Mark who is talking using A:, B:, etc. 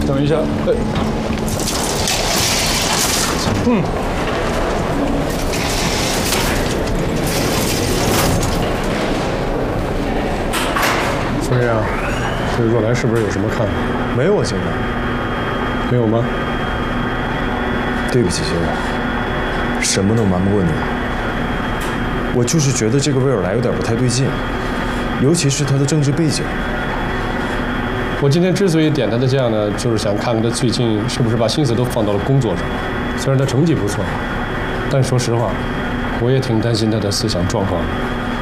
A: 等一下，
B: 夫人啊，对若兰是不是有什么看法？
C: 没有啊，警官。
B: 没有吗？
C: 对不起，先生，什么都瞒不过你。我就是觉得这个威尔莱有点不太对劲，尤其是他的政治背景。
B: 我今天之所以点他的将呢，就是想看看他最近是不是把心思都放到了工作上。虽然他成绩不错，但说实话，我也挺担心他的思想状况的。